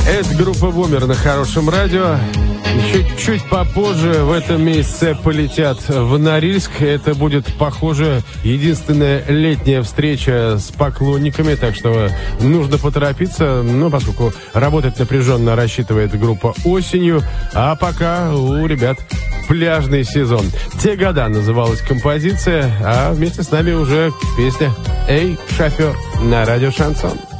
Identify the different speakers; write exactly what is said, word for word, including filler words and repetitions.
Speaker 1: Это группа «Бумер» на Хорошем радио. Чуть-чуть попозже в этом месяце полетят в Норильск. Это будет, похоже, единственная летняя встреча с поклонниками, так что нужно поторопиться, ну, поскольку работать напряженно рассчитывает группа осенью, а пока у ребят пляжный сезон. «Те года» называлась композиция, а вместе с нами уже песня «Эй, шофер» на радио «Шансон».